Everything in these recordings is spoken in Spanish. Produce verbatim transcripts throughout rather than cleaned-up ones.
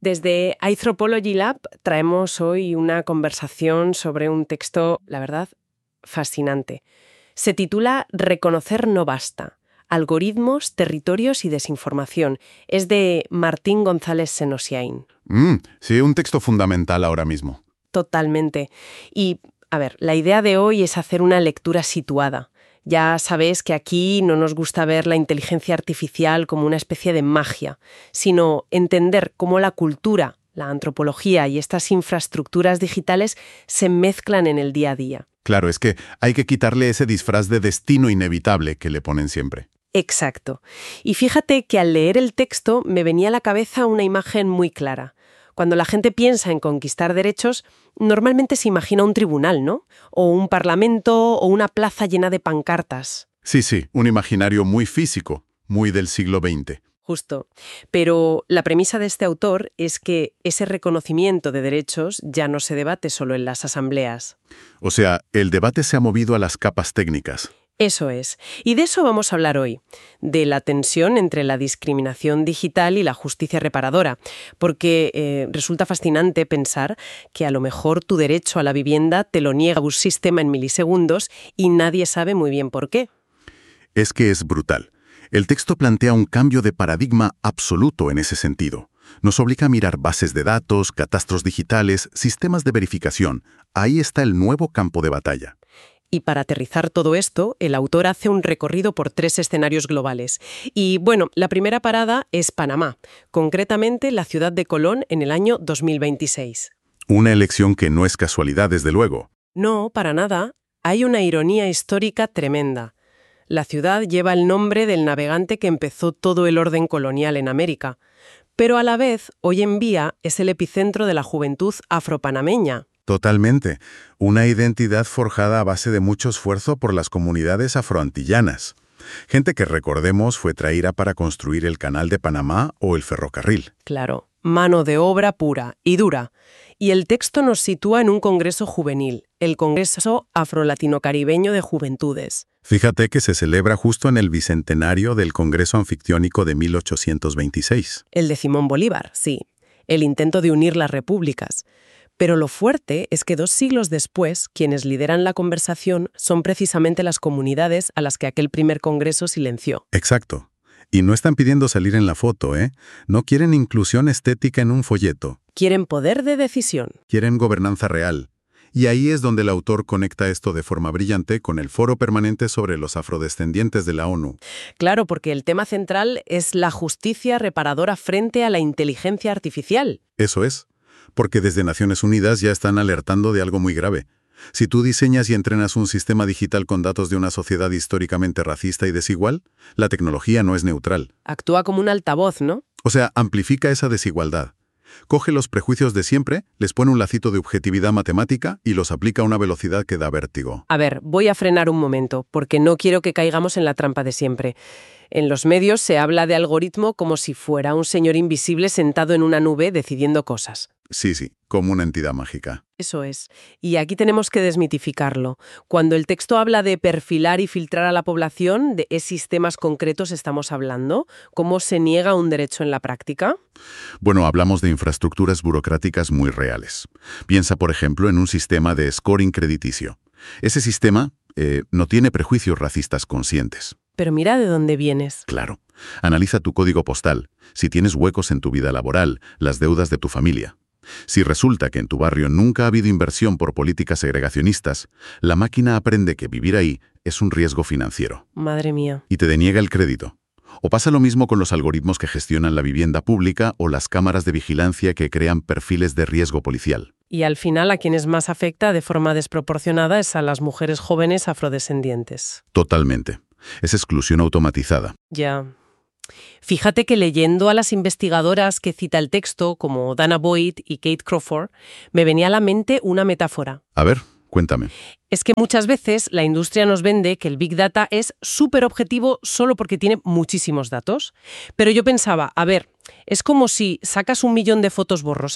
Desde Anthropology Lab traemos hoy una conversación sobre un texto, la verdad, fascinante. Se titula Reconocer no basta. Algoritmos, territorios y desinformación. Es de Martín González Senosiain. Mm, sí, un texto fundamental ahora mismo. Totalmente. Y, a ver, la idea de hoy es hacer una lectura situada. Ya sabes que aquí no nos gusta ver la inteligencia artificial como una especie de magia, sino entender cómo la cultura, la antropología y estas infraestructuras digitales se mezclan en el día a día. Claro, es que hay que quitarle ese disfraz de destino inevitable que le ponen siempre. Exacto. Y fíjate que al leer el texto me venía a la cabeza una imagen muy clara. Cuando la gente piensa en conquistar derechos, normalmente se imagina un tribunal, ¿no? O un parlamento o una plaza llena de pancartas. Sí, sí, un imaginario muy físico, muy del siglo veinte. Justo. Pero la premisa de este autor es que ese reconocimiento de derechos ya no se debate solo en las asambleas. O sea, el debate se ha movido a las capas técnicas. Eso es. Y de eso vamos a hablar hoy, de la tensión entre la discriminación digital y la justicia reparadora, porque eh, resulta fascinante pensar que a lo mejor tu derecho a la vivienda te lo niega un sistema en milisegundos y nadie sabe muy bien por qué. Es que es brutal. El texto plantea un cambio de paradigma absoluto en ese sentido. Nos obliga a mirar bases de datos, catastros digitales, sistemas de verificación. Ahí está el nuevo campo de batalla. Y para aterrizar todo esto, el autor hace un recorrido por tres escenarios globales. Y bueno, la primera parada es Panamá, concretamente la ciudad de Colón en el año dos mil veintiséis. Una elección que no es casualidad, desde luego. No, para nada. Hay una ironía histórica tremenda. La ciudad lleva el nombre del navegante que empezó todo el orden colonial en América. Pero a la vez, hoy en día, es el epicentro de la juventud afropanameña. Totalmente. Una identidad forjada a base de mucho esfuerzo por las comunidades afroantillanas. Gente que, recordemos, fue traída para construir el Canal de Panamá o el ferrocarril. Claro, mano de obra pura y dura. Y el texto nos sitúa en un congreso juvenil, el Congreso Afro-Latino-Caribeño de Juventudes. Fíjate que se celebra justo en el bicentenario del Congreso Anfictiónico de mil ochocientos veintiséis. El de Simón Bolívar, sí. El intento de unir las repúblicas. Pero lo fuerte es que dos siglos después, quienes lideran la conversación son precisamente las comunidades a las que aquel primer congreso silenció. Exacto. Y no están pidiendo salir en la foto, ¿eh? No quieren inclusión estética en un folleto. Quieren poder de decisión. Quieren gobernanza real. Y ahí es donde el autor conecta esto de forma brillante con el Foro Permanente sobre los Afrodescendientes de la ONU. Claro, porque el tema central es la justicia reparadora frente a la inteligencia artificial. Eso es. Porque desde Naciones Unidas ya están alertando de algo muy grave. Si tú diseñas y entrenas un sistema digital con datos de una sociedad históricamente racista y desigual, la tecnología no es neutral. Actúa como un altavoz, ¿no? O sea, amplifica esa desigualdad. Coge los prejuicios de siempre, les pone un lacito de objetividad matemática y los aplica a una velocidad que da vértigo. A ver, voy a frenar un momento, porque no quiero que caigamos en la trampa de siempre. En los medios se habla de algoritmo como si fuera un señor invisible sentado en una nube decidiendo cosas. Sí, sí, como una entidad mágica. Eso es. Y aquí tenemos que desmitificarlo. Cuando el texto habla de perfilar y filtrar a la población, ¿de qué sistemas concretos estamos hablando? ¿Cómo se niega un derecho en la práctica? Bueno, hablamos de infraestructuras burocráticas muy reales. Piensa, por ejemplo, en un sistema de scoring crediticio. Ese sistema eh, no tiene prejuicios racistas conscientes. Pero mira de dónde vienes. Claro. Analiza tu código postal, si tienes huecos en tu vida laboral, las deudas de tu familia. Si resulta que en tu barrio nunca ha habido inversión por políticas segregacionistas, la máquina aprende que vivir ahí es un riesgo financiero. Madre mía. Y te deniega el crédito. O pasa lo mismo con los algoritmos que gestionan la vivienda pública o las cámaras de vigilancia que crean perfiles de riesgo policial. Y al final a quienes más afecta de forma desproporcionada es a las mujeres jóvenes afrodescendientes. Totalmente. Es exclusión automatizada. Ya. Fíjate que leyendo a las investigadoras que cita el texto, como Dana Boyd y Kate Crawford, me venía a la mente una metáfora. A ver, cuéntame. Es que muchas veces la industria nos vende que el Big Data es súper objetivo solo porque tiene muchísimos datos. Pero yo pensaba, a ver, es como si sacas un millón de fotos borrosas,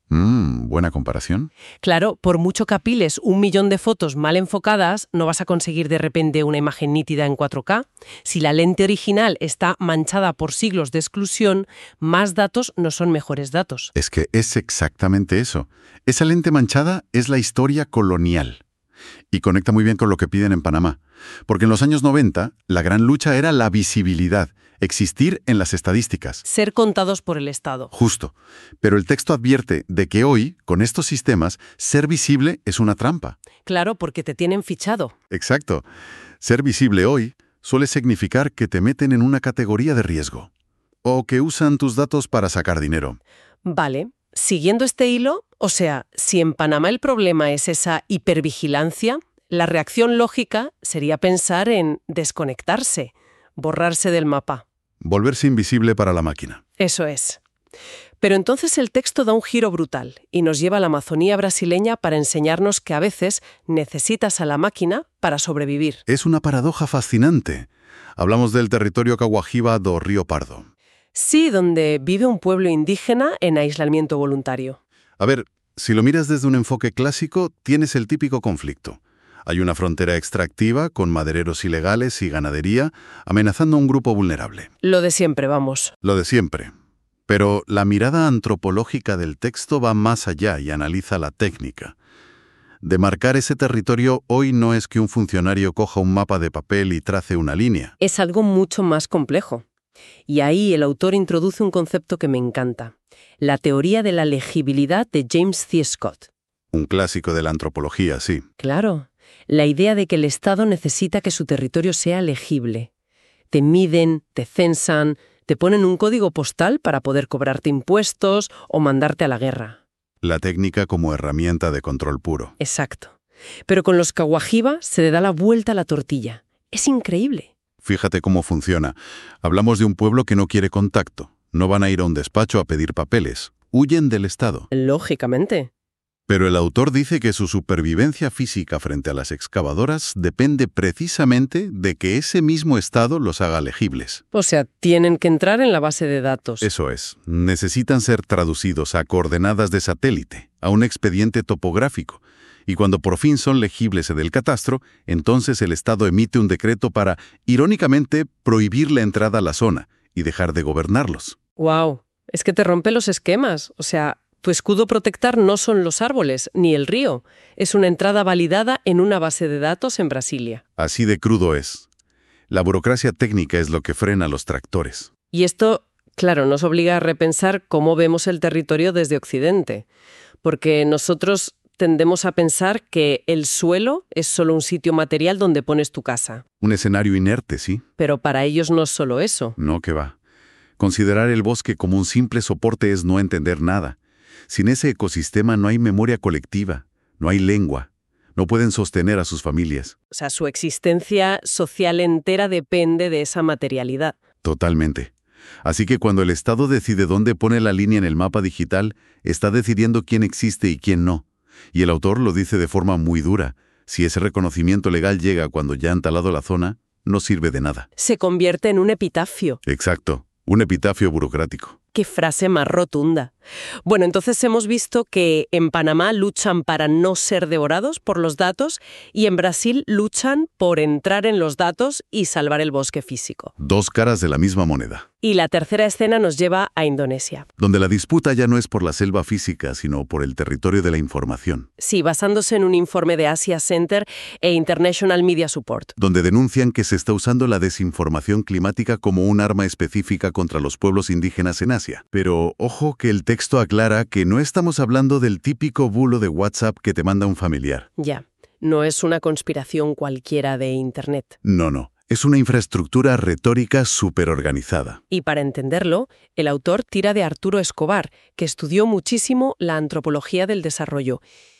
Mmm, buena comparación. Claro, por mucho que apiles un millón de fotos mal enfocadas, no vas a conseguir de repente una imagen nítida en cuatro K. Si la lente original está manchada por siglos de exclusión, más datos no son mejores datos. Es que es exactamente eso. Esa lente manchada es la historia colonial. Y conecta muy bien con lo que piden en Panamá. Porque en los años noventa, la gran lucha era la visibilidad, existir en las estadísticas. Ser contados por el Estado. Justo. Pero el texto advierte de que hoy, con estos sistemas, ser visible es una trampa. Claro, porque te tienen fichado. Exacto. Ser visible hoy suele significar que te meten en una categoría de riesgo. O que usan tus datos para sacar dinero. Vale. Siguiendo este hilo, o sea, si en Panamá el problema es esa hipervigilancia, la reacción lógica sería pensar en desconectarse, borrarse del mapa. Volverse invisible para la máquina. Eso es. Pero entonces el texto da un giro brutal y nos lleva a la Amazonía brasileña para enseñarnos que a veces necesitas a la máquina para sobrevivir. Es una paradoja fascinante. Hablamos del territorio Caguajiba do Río Pardo. Sí, donde vive un pueblo indígena en aislamiento voluntario. A ver, si lo miras desde un enfoque clásico, tienes el típico conflicto. Hay una frontera extractiva con madereros ilegales y ganadería amenazando a un grupo vulnerable. Lo de siempre, vamos. Lo de siempre. Pero la mirada antropológica del texto va más allá y analiza la técnica. Demarcar ese territorio hoy no es que un funcionario coja un mapa de papel y trace una línea. Es algo mucho más complejo. Y ahí el autor introduce un concepto que me encanta. La teoría de la legibilidad de James C. Scott. Un clásico de la antropología, sí. Claro. La idea de que el Estado necesita que su territorio sea legible. Te miden, te censan, te ponen un código postal para poder cobrarte impuestos o mandarte a la guerra. La técnica como herramienta de control puro. Exacto. Pero con los Caguajiba se le da la vuelta a la tortilla. Es increíble. Fíjate cómo funciona. Hablamos de un pueblo que no quiere contacto. No van a ir a un despacho a pedir papeles. Huyen del Estado. Lógicamente. Pero el autor dice que su supervivencia física frente a las excavadoras depende precisamente de que ese mismo Estado los haga legibles. O sea, tienen que entrar en la base de datos. Eso es. Necesitan ser traducidos a coordenadas de satélite, a un expediente topográfico. Y cuando por fin son legibles en el catastro, entonces el Estado emite un decreto para, irónicamente, prohibir la entrada a la zona y dejar de gobernarlos. ¡Wow! Es que te rompe los esquemas. O sea, tu escudo protector no son los árboles, ni el río. Es una entrada validada en una base de datos en Brasilia. Así de crudo es. La burocracia técnica es lo que frena a los tractores. Y esto, claro, nos obliga a repensar cómo vemos el territorio desde Occidente. Porque nosotros tendemos a pensar que el suelo es solo un sitio material donde pones tu casa. Un escenario inerte, sí. Pero para ellos no es solo eso. No, que va. Considerar el bosque como un simple soporte es no entender nada. Sin ese ecosistema no hay memoria colectiva, no hay lengua, no pueden sostener a sus familias. O sea, su existencia social entera depende de esa materialidad. Totalmente. Así que cuando el Estado decide dónde pone la línea en el mapa digital, está decidiendo quién existe y quién no. Y el autor lo dice de forma muy dura. Si ese reconocimiento legal llega cuando ya han talado la zona, no sirve de nada. Se convierte en un epitafio. Exacto, un epitafio burocrático. ¡Qué frase más rotunda! Bueno, entonces hemos visto que en Panamá luchan para no ser devorados por los datos y en Brasil luchan por entrar en los datos y salvar el bosque físico. Dos caras de la misma moneda. Y la tercera escena nos lleva a Indonesia. Donde la disputa ya no es por la selva física, sino por el territorio de la información. Sí, basándose en un informe de Asia Center e International Media Support. Donde denuncian que se está usando la desinformación climática como un arma específica contra los pueblos indígenas en Asia. Pero ojo que el texto aclara que no estamos hablando del típico bulo de WhatsApp que te manda un familiar. Ya, no es una conspiración cualquiera de Internet. No, no. Es una infraestructura retórica superorganizada. Y para entenderlo, el autor tira de Arturo Escobar, que estudió muchísimo la antropología del desarrollo.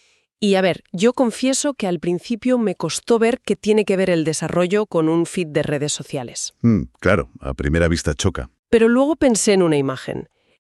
Y a ver, yo confieso que al principio me costó ver qué tiene que ver el desarrollo con un feed de redes sociales. Mm, claro, a primera vista choca. Pero luego pensé en una imagen.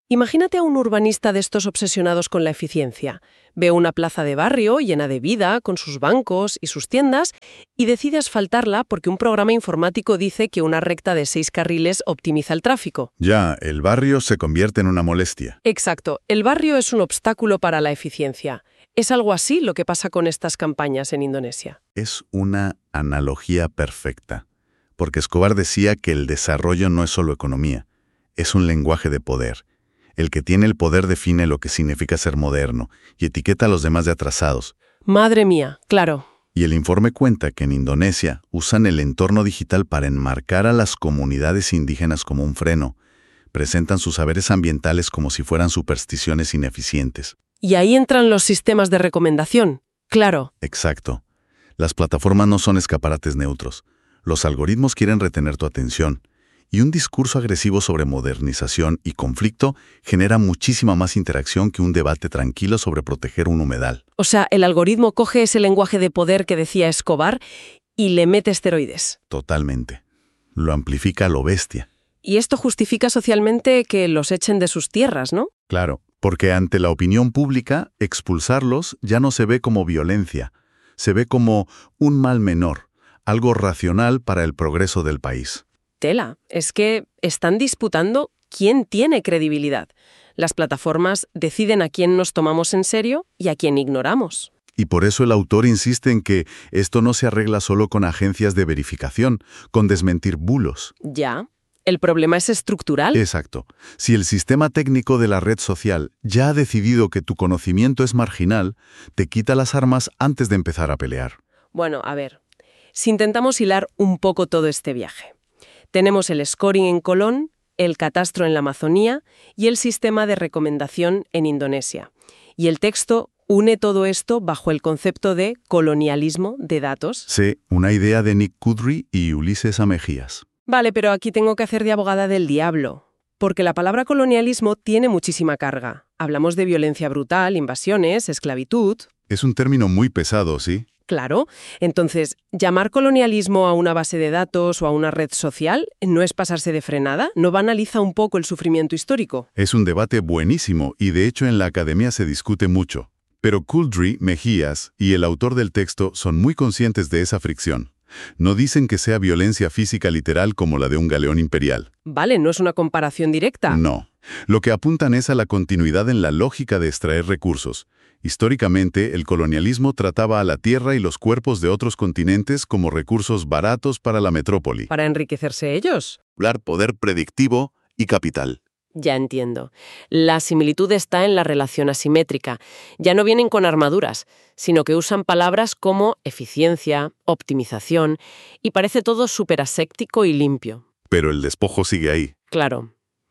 Imagínate a un urbanista de estos obsesionados con la eficiencia. Ve una plaza de barrio llena de vida, con sus bancos y sus tiendas, y decide asfaltarla porque un programa informático dice que una recta de seis carriles optimiza el tráfico. Ya, el barrio se convierte en una molestia. Exacto. El barrio es un obstáculo para la eficiencia. ¿Es algo así lo que pasa con estas campañas en Indonesia? Es una analogía perfecta, porque Escobar decía que el desarrollo no es solo economía, es un lenguaje de poder. El que tiene el poder define lo que significa ser moderno y etiqueta a los demás de atrasados. Madre mía, claro. Y el informe cuenta que en Indonesia usan el entorno digital para enmarcar a las comunidades indígenas como un freno. Presentan sus saberes ambientales como si fueran supersticiones ineficientes. Y ahí entran los sistemas de recomendación. Claro. Exacto. Las plataformas no son escaparates neutros. Los algoritmos quieren retener tu atención. Y un discurso agresivo sobre modernización y conflicto genera muchísima más interacción que un debate tranquilo sobre proteger un humedal. O sea, el algoritmo coge ese lenguaje de poder que decía Escobar y le mete esteroides. Totalmente. Lo amplifica a lo bestia. Y esto justifica socialmente que los echen de sus tierras, ¿no? Claro, porque ante la opinión pública, expulsarlos ya no se ve como violencia. Se ve como un mal menor, algo racional para el progreso del país. Tela, es que están disputando quién tiene credibilidad. Las plataformas deciden a quién nos tomamos en serio y a quién ignoramos. Y por eso el autor insiste en que esto no se arregla solo con agencias de verificación, con desmentir bulos. Ya, el problema es estructural. Exacto. Si el sistema técnico de la red social ya ha decidido que tu conocimiento es marginal, te quita las armas antes de empezar a pelear. Bueno, a ver, si intentamos hilar un poco todo este viaje. Tenemos el scoring en Colón, el catastro en la Amazonía y el sistema de recomendación en Indonesia. Y el texto une todo esto bajo el concepto de colonialismo de datos. Sí, una idea de Nick Kudry y Ulises Amejías. Vale, pero aquí tengo que hacer de abogada del diablo, porque la palabra colonialismo tiene muchísima carga. Hablamos de violencia brutal, invasiones, esclavitud. Es un término muy pesado, ¿sí? Claro. Entonces, llamar colonialismo a una base de datos o a una red social no es pasarse de frenada, no banaliza un poco el sufrimiento histórico. Es un debate buenísimo y de hecho en la academia se discute mucho. Pero Kudry, Mejías y el autor del texto son muy conscientes de esa fricción. No dicen que sea violencia física literal como la de un galeón imperial. Vale, no es una comparación directa. No. Lo que apuntan es a la continuidad en la lógica de extraer recursos. Históricamente, el colonialismo trataba a la tierra y los cuerpos de otros continentes como recursos baratos para la metrópoli. ¿Para enriquecerse ellos? Poder predictivo y capital. Ya entiendo. La similitud está en la relación asimétrica. Ya no vienen con armaduras, sino que usan palabras como eficiencia, optimización, y parece todo súper aséptico y limpio. Pero el despojo sigue ahí. Claro.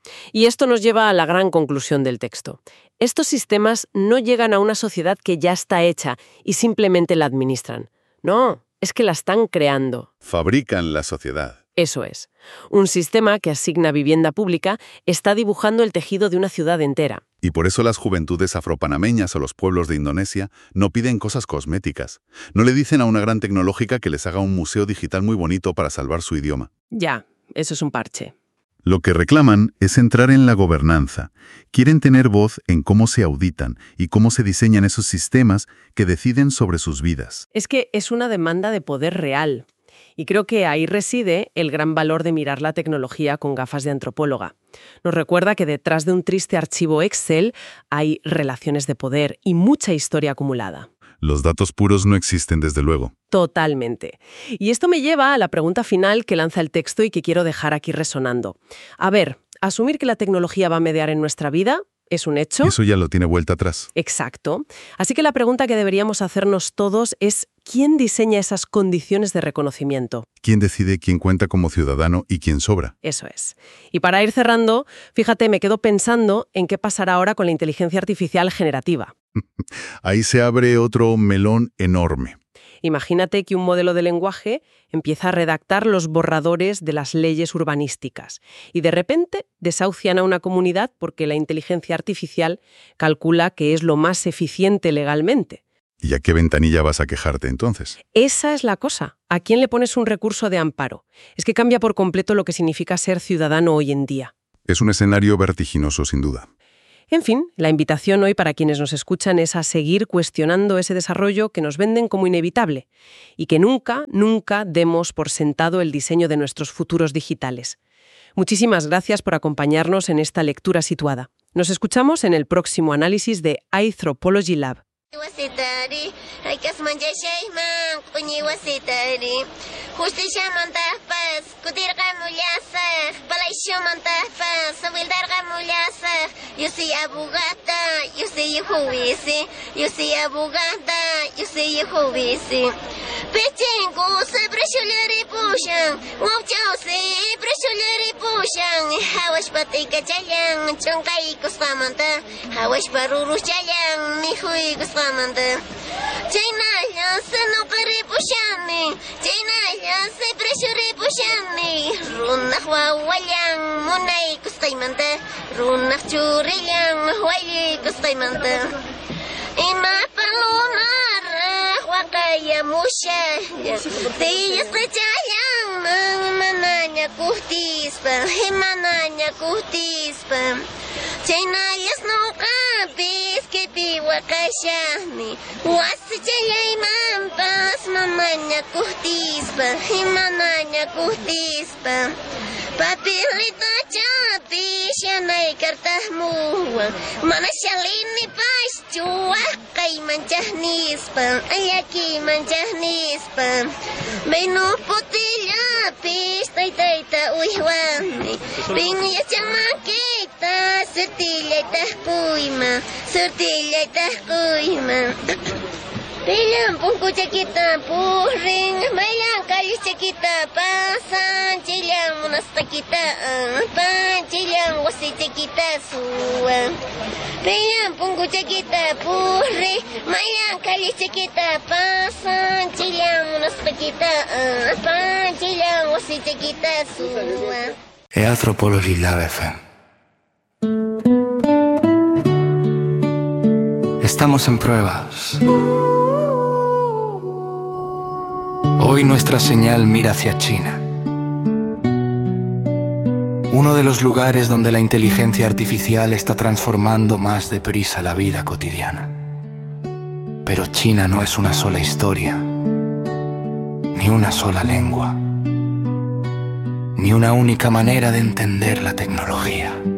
Y esto nos lleva a la gran conclusión del texto. Estos sistemas no llegan a una sociedad que ya está hecha y simplemente la administran. No, es que la están creando. Fabrican la sociedad. Eso es. Un sistema que asigna vivienda pública está dibujando el tejido de una ciudad entera. Y por eso las juventudes afropanameñas o los pueblos de Indonesia no piden cosas cosméticas. No le dicen a una gran tecnológica que les haga un museo digital muy bonito para salvar su idioma. Ya, eso es un parche. Lo que reclaman es entrar en la gobernanza. Quieren tener voz en cómo se auditan y cómo se diseñan esos sistemas que deciden sobre sus vidas. Es que es una demanda de poder real. Y creo que ahí reside el gran valor de mirar la tecnología con gafas de antropóloga. Nos recuerda que detrás de un triste archivo Excel hay relaciones de poder y mucha historia acumulada. Los datos puros no existen, desde luego. Totalmente. Y esto me lleva a la pregunta final que lanza el texto y que quiero dejar aquí resonando. A ver, asumir que la tecnología va a mediar en nuestra vida es un hecho. Eso ya lo tiene vuelta atrás. Exacto. Así que la pregunta que deberíamos hacernos todos es ¿quién diseña esas condiciones de reconocimiento? ¿Quién decide quién cuenta como ciudadano y quién sobra? Eso es. Y para ir cerrando, fíjate, me quedo pensando en qué pasará ahora con la inteligencia artificial generativa. Ahí se abre otro melón enorme. Imagínate que un modelo de lenguaje empieza a redactar los borradores de las leyes urbanísticas y de repente desahucian a una comunidad porque la inteligencia artificial calcula que es lo más eficiente legalmente. ¿Y a qué ventanilla vas a quejarte entonces? Esa es la cosa. ¿A quién le pones un recurso de amparo? Es que cambia por completo lo que significa ser ciudadano hoy en día. Es un escenario vertiginoso, sin duda. En fin, la invitación hoy para quienes nos escuchan es a seguir cuestionando ese desarrollo que nos venden como inevitable y que nunca, nunca demos por sentado el diseño de nuestros futuros digitales. Muchísimas gracias por acompañarnos en esta lectura situada. Nos escuchamos en el próximo análisis de iAnthropology Lab. Eu sei abogada, eu sei juiz, eu sei abogada, eu sei juiz. Petengo sempre chulere puxan, o chão sempre chulere puxan. Hawas patika jalan, chongkai kustamanta, hawas baruru jalan, ni hui kustamanta. China ya se no kare pushani, China ya sempre chure pushani. Runah wawalang munai kustaimanta, runah churilang wali kustaimanta. Ima palunar wakaya musha, tiyas kajayang mananya kuhtispa, mananya kuhtispa. China yas no kapis kepi wakashani, wasi chayay mampas mamanya kuhtispa, mananya kuhtispa. Papilita chapi shanay kartahmuwa, mana shalini paschua kay manchahnispa, ayaki manchahnispa. Beno putilla pis tay tayta uihwani, pinya chamakita sertilla tahkuima, sertilla tahkuima. Pilang pungku cakita puring, mayang kali cakita pasan, cilang munas takita pan, cilang wasi cakita suang. Pilang pungku cakita puring, mayang kali cakita pasan, cilang munas takita pan, cilang wasi cakita suang. iAnthropology Lab F M. Estamos en pruebas. Hoy nuestra señal mira hacia China, uno de los lugares donde la inteligencia artificial está transformando más deprisa la vida cotidiana. Pero China no es una sola historia, ni una sola lengua, ni una única manera de entender la tecnología.